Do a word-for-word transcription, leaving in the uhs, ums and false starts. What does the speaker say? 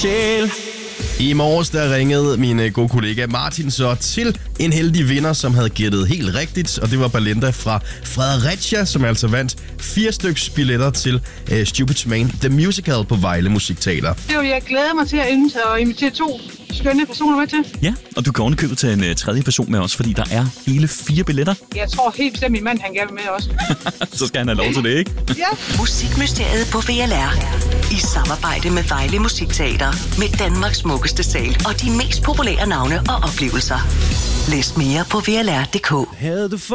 Sjæl. I morges der ringede min gode kollega Martin så til en heldig vinder, som havde gættet helt rigtigt, og det var Belinda fra Fredericia, som altså vandt fire styks billetter til uh, Stupid Man, The Musical på Vejle Musikteater. Det vil jeg glæde mig til at invitere og invitere to skønne personer med til. Ja, og du kan ovenikøbet til en uh, tredje person med os, fordi der er hele fire billetter. Jeg tror helt bestemt, min mand han gerne vil med også. Så skal han have lov til det, ikke? Ja. Musikmysteriet på V L R. I samarbejde med Vejle Musikteater. Med Danmarks smukkeste sal og de mest populære navne og oplevelser. Læs mere på V L R punktum d k.